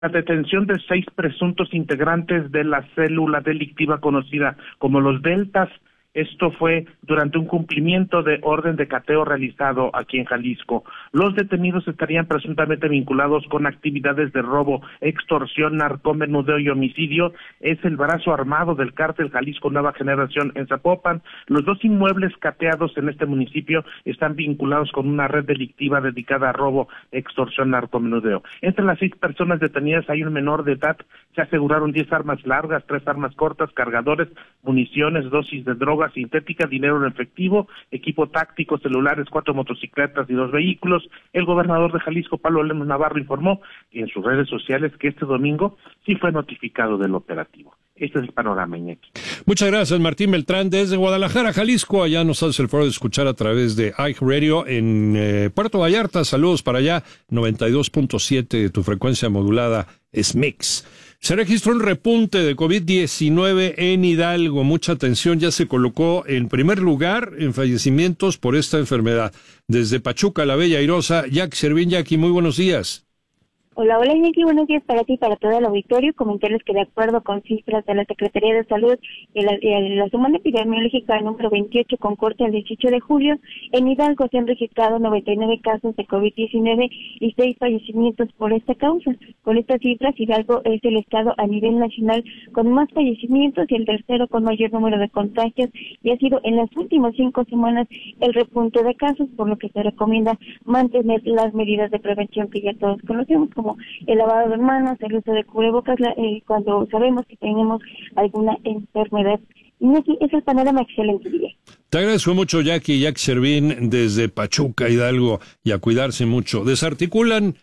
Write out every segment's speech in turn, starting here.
la detención de 6 presuntos integrantes de la célula delictiva conocida como los Deltas. Esto fue durante un cumplimiento de orden de cateo realizado aquí en Jalisco. Los detenidos estarían presuntamente vinculados con actividades de robo, extorsión, narcomenudeo y homicidio. Es el brazo armado del cártel Jalisco Nueva Generación en Zapopan. Los 2 inmuebles cateados en este municipio están vinculados con una red delictiva dedicada a robo, extorsión, narcomenudeo. Entre las 6 personas detenidas hay un menor de edad. Se aseguraron 10 armas largas, 3 armas cortas, cargadores, municiones, dosis de droga sintética, dinero en efectivo, equipo táctico, celulares, 4 motocicletas y 2 vehículos. El gobernador de Jalisco, Pablo Lemos Navarro, informó en sus redes sociales que este domingo sí fue notificado del operativo. Este es el panorama, Iñaki. Muchas gracias, Martín Beltrán, desde Guadalajara, Jalisco. Allá nos hace el favor de escuchar a través de iHeartRadio en Puerto Vallarta. Saludos para allá, 92.7 de tu frecuencia modulada es Mix. Se registró un repunte de COVID-19 en Hidalgo. Mucha atención, ya se colocó en primer lugar en fallecimientos por esta enfermedad. Desde Pachuca, la Bella Airosa, Jackie Servín. Jackie, muy buenos días. Hola, Iñaki, buenos días para ti y para todo el auditorio. Comentarles que de acuerdo con cifras de la Secretaría de Salud, la semana epidemiológica número 28 con corte al 18 de julio, en Hidalgo se han registrado 99 casos de COVID-19 y 6 fallecimientos por esta causa. Con estas cifras, Hidalgo es el estado a nivel nacional con más fallecimientos y el tercero con mayor número de contagios, y ha sido en las últimas 5 semanas el repunte de casos, por lo que se recomienda mantener las medidas de prevención que ya todos conocemos, como el lavado de manos, el uso de cubrebocas, cuando sabemos que tenemos alguna enfermedad. Y aquí es el panorama excelente día. Te agradezco mucho, Jackie Servín, desde Pachuca, Hidalgo, y a cuidarse mucho. Desarticulan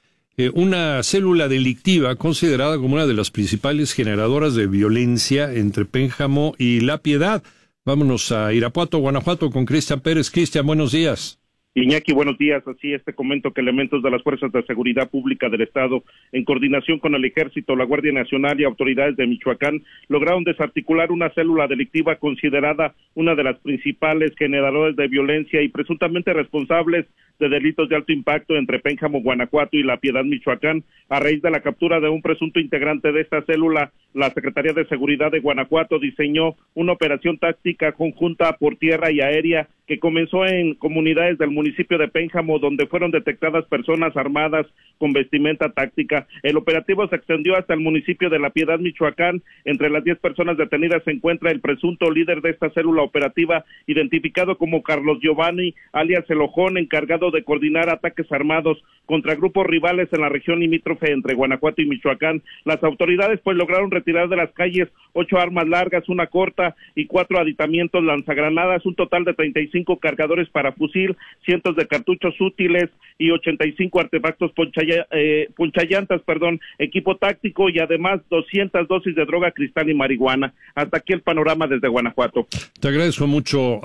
una célula delictiva considerada como una de las principales generadoras de violencia entre Pénjamo y La Piedad. Vámonos a Irapuato, Guanajuato, con Cristian Pérez. Cristian, buenos días. Iñaki, buenos días. Así te comento que elementos de las Fuerzas de Seguridad Pública del Estado, en coordinación con el Ejército, la Guardia Nacional y autoridades de Michoacán, lograron desarticular una célula delictiva considerada una de las principales generadoras de violencia y presuntamente responsables de delitos de alto impacto entre Pénjamo, Guanajuato y La Piedad, Michoacán. A raíz de la captura de un presunto integrante de esta célula, la Secretaría de Seguridad de Guanajuato diseñó una operación táctica conjunta por tierra y aérea que comenzó en comunidades del municipio de Pénjamo, donde fueron detectadas personas armadas con vestimenta táctica. El operativo se extendió hasta el municipio de La Piedad, Michoacán. Entre las 10 personas detenidas se encuentra el presunto líder de esta célula operativa, identificado como Carlos Giovanni, alias El Ojón, encargado de coordinar ataques armados contra grupos rivales en la región limítrofe entre Guanajuato y Michoacán. Las autoridades lograron retirar de las calles 8 armas largas, una corta y 4 aditamientos lanzagranadas, un total de 35 cargadores para fusil, cientos de cartuchos útiles y 85 artefactos punchallantas, equipo táctico y además 200 dosis de droga, cristal y marihuana. Hasta aquí el panorama desde Guanajuato. Te agradezco mucho,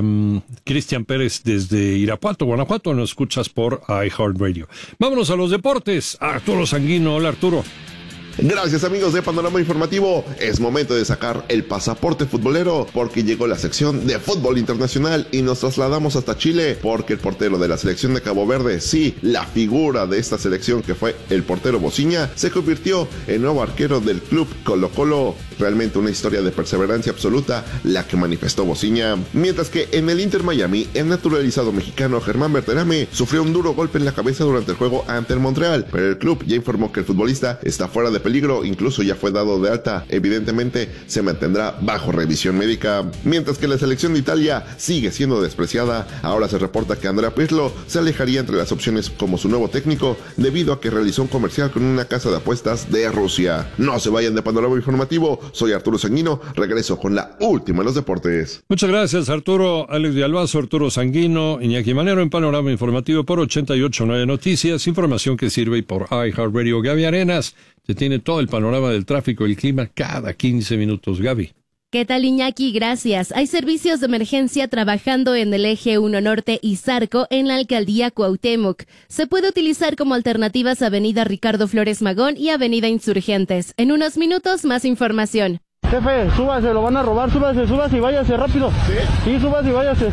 Cristian Pérez, desde Irapuato, Guanajuato. Nos escuchas por iHeartRadio. Vámonos a los deportes. Arturo Sanguino. Hola, Arturo. Gracias, amigos de Panorama Informativo. Es momento de sacar el pasaporte futbolero porque llegó la sección de fútbol internacional y nos trasladamos hasta Chile porque el portero de la selección de Cabo Verde, sí, la figura de esta selección que fue el portero Bociña, se convirtió en nuevo arquero del club Colo-Colo. Realmente una historia de perseverancia absoluta la que manifestó Bociña. Mientras que en el Inter Miami, el naturalizado mexicano Germán Berterame sufrió un duro golpe en la cabeza durante el juego ante el Montreal, pero el club ya informó que el futbolista está fuera de peligro, incluso ya fue dado de alta. Evidentemente se mantendrá bajo revisión médica. Mientras que la selección de Italia sigue siendo despreciada, ahora se reporta que Andrea Pirlo se alejaría entre las opciones como su nuevo técnico debido a que realizó un comercial con una casa de apuestas de Rusia. No se vayan de Panorama Informativo, soy Arturo Sanguino, regreso con la última de los deportes. Muchas gracias, Arturo. Alex de Albazo, Arturo Sanguino, Iñaki Manero en Panorama Informativo por 88.9 Noticias, información que sirve, y por iHeartRadio. Gaby Arenas se tiene todo el panorama del tráfico y el clima cada 15 minutos. Gaby. ¿Qué tal, Iñaki? Gracias. Hay servicios de emergencia trabajando en el eje 1 Norte y Zarco en la alcaldía Cuauhtémoc. Se puede utilizar como alternativas Avenida Ricardo Flores Magón y Avenida Insurgentes. En unos minutos, más información. Jefe, súbase, lo van a robar, súbase y váyase rápido. Sí, súbase y váyase.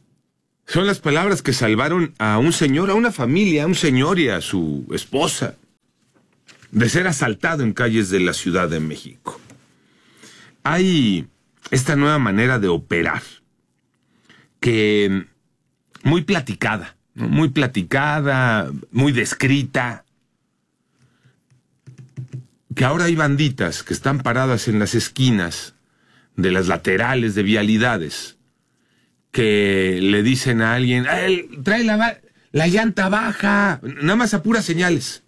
Son las palabras que salvaron a un señor, a una familia, a un señor y a su esposa. de ser asaltado en calles de la Ciudad de México. Hay esta nueva manera de operar que muy platicada, ¿no? Muy platicada, muy descrita, que ahora hay banditas que están paradas en las esquinas de las laterales de vialidades, que le dicen a alguien, trae la llanta baja, nada más a puras señales.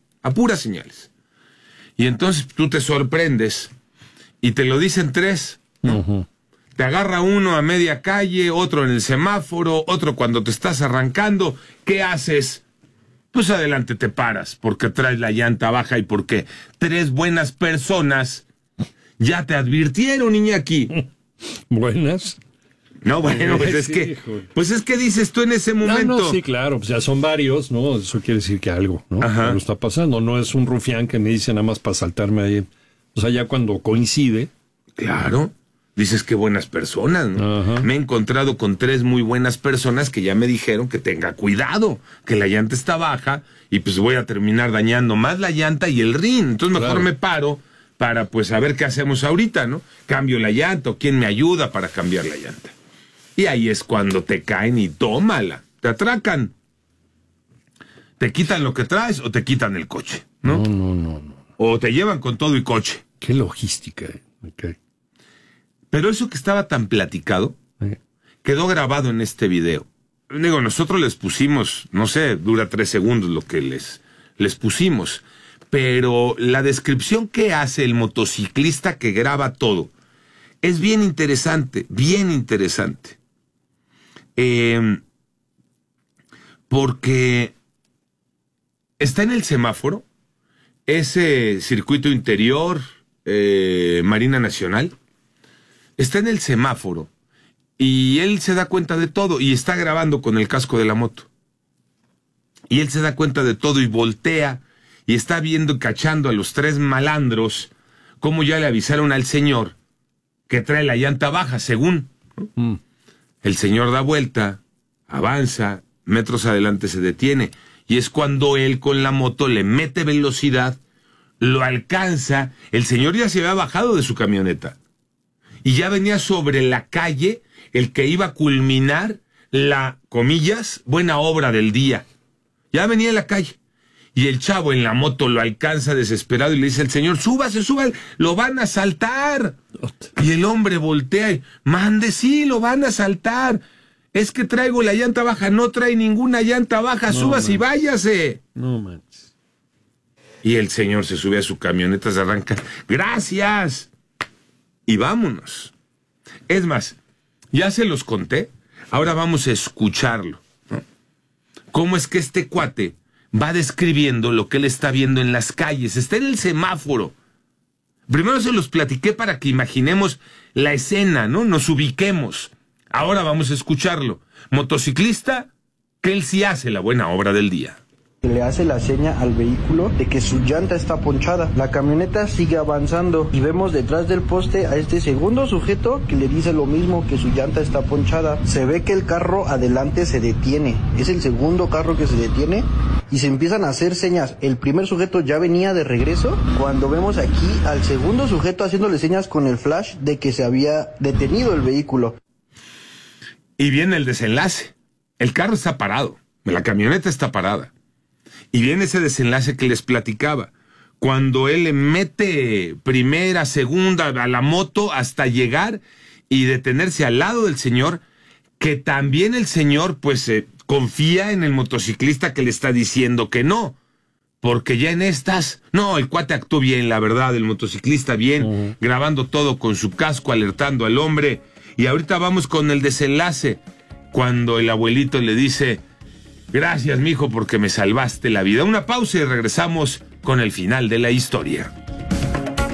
Y entonces tú te sorprendes y te lo dicen 3, ¿no? Uh-huh. Te agarra uno a media calle, otro en el semáforo, otro cuando te estás arrancando. ¿Qué haces? Pues adelante te paras, porque traes la llanta baja y porque 3 buenas personas ya te advirtieron, Iñaki. ¿Buenas? No, bueno, pues es que dices tú en ese momento. No, sí, claro, pues ya son varios, ¿no? Eso quiere decir que algo, ¿no? Algo está pasando. No es un rufián que me dice nada más para saltarme ahí. O sea, ya cuando coincide. Claro. Dices qué buenas personas, ¿no? Ajá. Me he encontrado con 3 muy buenas personas que ya me dijeron que tenga cuidado, que la llanta está baja y pues voy a terminar dañando más la llanta y el rin. Entonces mejor me paro para pues a ver qué hacemos ahorita, ¿no? Cambio la llanta o quién me ayuda para cambiar la llanta. Y ahí es cuando te caen y tómala, te atracan. Te quitan lo que traes o te quitan el coche, ¿no? No. O te llevan con todo y coche. Qué logística, Okay. Pero eso que estaba tan platicado, quedó grabado en este video. Digo, nosotros les pusimos, no sé, dura 3 segundos lo que les pusimos. Pero la descripción que hace el motociclista que graba todo es bien interesante, porque está en el semáforo, ese circuito interior, Marina Nacional, está en el semáforo y él se da cuenta de todo y está grabando con el casco de la moto. Y él se da cuenta de todo y voltea y está viendo, cachando a los 3 malandros, como ya le avisaron al señor que trae la llanta baja, según, ¿no? El señor da vuelta, avanza, metros adelante se detiene, y es cuando él con la moto le mete velocidad, lo alcanza, el señor ya se había bajado de su camioneta, y ya venía sobre la calle el que iba a culminar la, comillas, buena obra del día. Ya venía en la calle. Y el chavo en la moto lo alcanza desesperado y le dice al señor, súbase, lo van a asaltar. Y el hombre voltea y, mande, sí, lo van a asaltar. Es que traigo la llanta baja, no trae ninguna llanta baja, súbase y váyase. No manches. Y el señor se sube a su camioneta, se arranca, gracias. Y vámonos. Es más, ya se los conté, ahora vamos a escucharlo, ¿no? Cómo es que este cuate va describiendo lo que él está viendo en las calles, está en el semáforo. Primero se los platiqué para que imaginemos la escena, ¿no? Nos ubiquemos. Ahora vamos a escucharlo. Motociclista, que él sí hace la buena obra del día. Le hace la seña al vehículo de que su llanta está ponchada. La camioneta sigue avanzando y vemos detrás del poste a este segundo sujeto que le dice lo mismo, que su llanta está ponchada. Se ve que el carro adelante se detiene. Es el segundo carro que se detiene y se empiezan a hacer señas. El primer sujeto ya venía de regreso cuando vemos aquí al segundo sujeto haciéndole señas con el flash de que se había detenido el vehículo. Y viene el desenlace. El carro está parado, la camioneta está parada. Y viene ese desenlace que les platicaba, cuando él le mete primera, segunda a la moto hasta llegar y detenerse al lado del señor, que también el señor pues confía en el motociclista que le está diciendo que no, porque ya en estas, no, el cuate actuó bien, la verdad, el motociclista bien, grabando todo con su casco, alertando al hombre. Y ahorita vamos con el desenlace, cuando el abuelito le dice, gracias, mijo, porque me salvaste la vida. Una pausa y regresamos con el final de la historia.